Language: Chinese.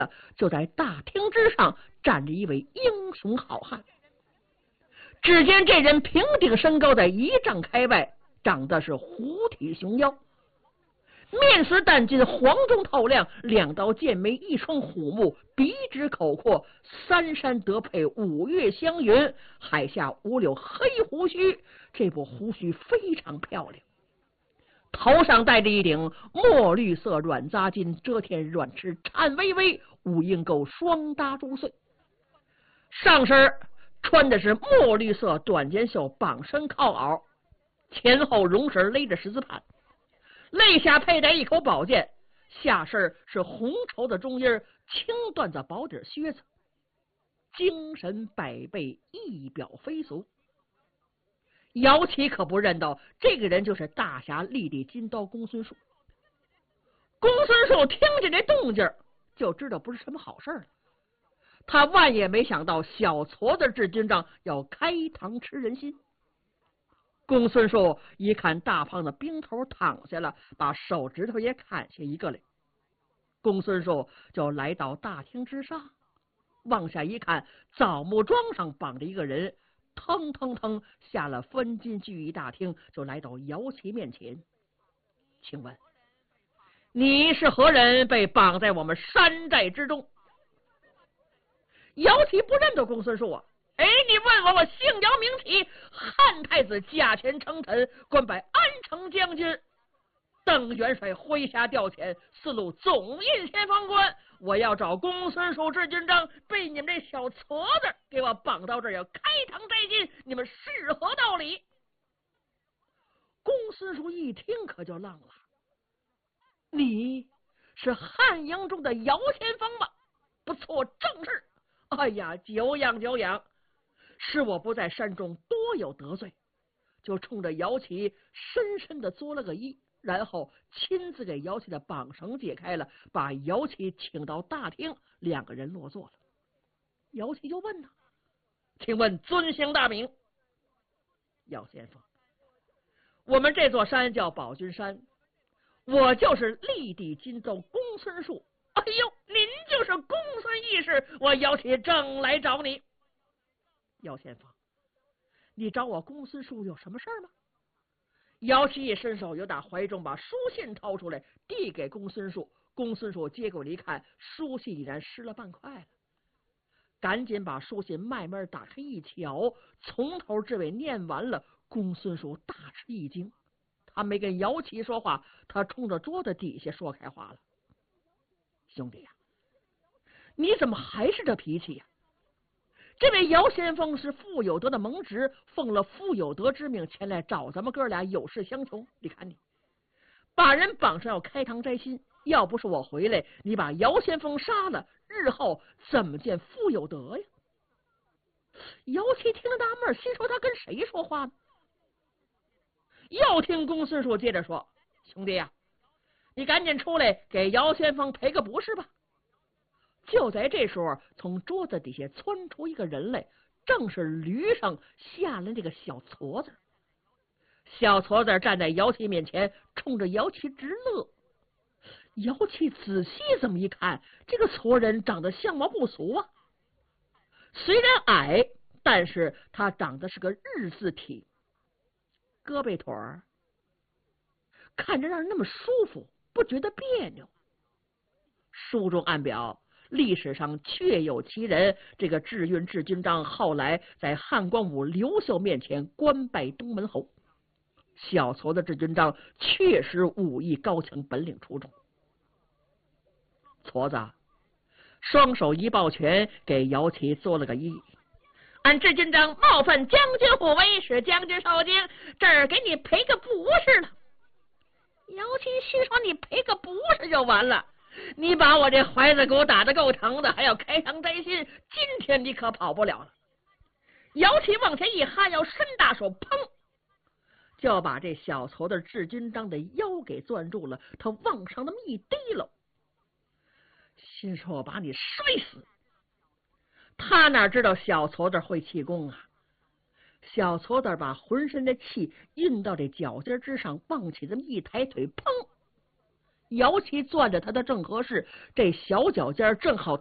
就在大厅之上站着一位英雄好汉。只见这人平顶身高在1丈开外，长得是虎体熊腰，面似淡金，黄中透亮，2道剑眉，一双虎目，鼻直口阔，3山得配，5岳相云，海下5绺黑胡须，这部胡须非常漂亮。头上戴着一顶墨绿色软扎巾，遮天软翅颤巍巍，5鹰钩双搭珠穗。上身穿的是墨绿色短肩袖，绑身靠袄，前后绒绳勒着十字盘，肋下佩戴一口宝剑，下身是红绸的中衣，青缎子薄底靴子，精神百倍，一表非俗。姚启可不认道，这个人就是大侠立地金刀公孙述。公孙述听见这动静，就知道不是什么好事了。他万也没想到小矬子治军帐要开膛吃人心。公孙述一看大胖子兵头躺下了，把手指头也砍下一个来。公孙述就来到大厅之上，往下一看，枣木桩上绑着一个人，腾腾腾下了分金聚义大厅，就来到姚启面前。请问你是何人，被绑在我们山寨之中？姚启不认得公孙述啊！哎，你问我，我姓姚名启，汉太子驾前称臣，官拜安城将军。邓元帅麾下调遣4路总印前方官，我要找公孙述治军章，被你们这小矬子给我绑到这儿，要开膛摘心，你们是何道理？公孙述一听可就愣了，你是汉营中的姚先锋吗？不错，正是。哎呀，久仰久仰，是我不在山中多有得罪，就冲着姚启深深的作了个揖，然后亲自给姚启的绑绳解开了，把姚启请到大厅，2个人落座了。姚启就问他：请问尊姓大名？姚先锋，我们这座山叫宝君山，我就是立地金州公孙述。哎呦，您就是公孙义士，我姚启正来找你。姚先锋，你找我公孙述有什么事吗？姚启一伸手，由打怀中把书信掏出来，递给公孙述。公孙述接过来一看，书信已然湿了半块了，赶紧把书信慢慢打开一瞧，从头至尾念完了。公孙述大吃一惊，他没跟姚启说话，他冲着桌子底下说开话了：兄弟呀，你怎么还是这脾气呀？这位姚先锋是傅有德的盟侄，奉了傅有德之命前来找咱们哥俩有事相求。你看你把人绑上要开膛摘心，要不是我回来，你把姚先锋杀了，日后怎么见傅有德呀？姚启听了纳闷，心说他跟谁说话呢？又听公孙述接着说：兄弟呀，你赶紧出来给姚先锋赔个不是吧。就在这时候，从桌子底下窜出一个人来，正是驴上下来这个小矬子。小矬子站在姚启面前，冲着姚启直乐。姚启仔细这么一看，这个矬人长得相貌不俗啊，虽然矮，但是他长得是个日字体，胳膊腿儿看着让人那么舒服，不觉得别扭。书中暗表，历史上确有其人，这个智运治军章后来在汉光武刘秀面前官拜东门侯。小矬的治军章确实武艺高强，本领出众。矬子双手一抱拳，给姚启做了个揖：俺治军章冒犯将军虎威，使将军受惊，这儿给你赔个不是了。姚启心说：你赔个不是就完了，你把我这怀子给我打得够疼的，还要开膛摘心，今天你可跑不了了。姚启往前一哈腰，伸大手，砰，就把这小矬的治军章的腰给攥住了。他往上那么一提溜，心说：我把你摔死。他哪知道小矬子会气功啊？小矬子把浑身的气运到这脚尖之上，往起这么一抬腿，砰！ 妖气攥着他的正合适，这小脚尖正好